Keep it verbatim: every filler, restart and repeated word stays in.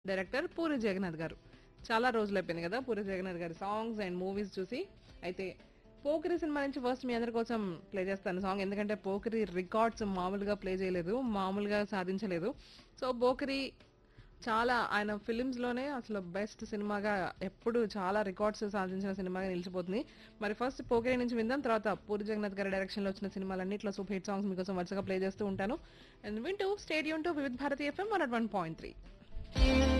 Director puri Jagannadh గారు. చాలా రోజులైపోయింది కదా పూరి జగన్నాథ్ గారి సాంగ్స్ అండ్ మూవీస్ చూసి. అయితే పోకిరి సినిమా నుంచి ఫస్ట్ మీ అందరి కోసం ప్లే చేస్తాను సాంగ్. ఎందుకంటే పోకిరి రికార్డ్స్ మామూలుగా ప్లే చేయలేదు, మామూలుగా సాధించలేదు. సో పోకిరి చాలా ఆయన ఫిలిమ్స్ లోనే అసలు బెస్ట్ సినిమాగా ఎప్పుడు చాలా రికార్డ్స్ సాధించిన సినిమాగా నిలిచిపోతుంది. మరి ఫస్ట్ పోకిరి నుంచి విందాం, తర్వాత పూరి జగన్నాథ్ గారి డైరెక్షన్ లో వచ్చిన సినిమాలన్నింటిలో సూపర్ హిట్ సాంగ్స్ మీకోసం వరుసగా ప్లే చేస్తూ ఉంటాను. అండ్ వింటూ stadium to Vividh Bharati FM one one point three.